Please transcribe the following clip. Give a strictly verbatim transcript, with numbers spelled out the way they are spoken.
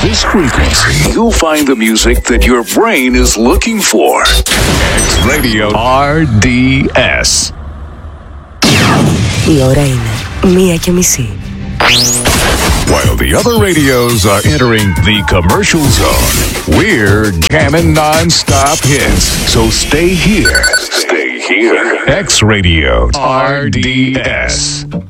this frequency, you'll find the music that your brain is looking for. X Radio R D S. Η ώρα είναι μία και μισή. While the other radios are entering the commercial zone, we're jamming non-stop hits. So stay here. Stay here. X Radio R D S.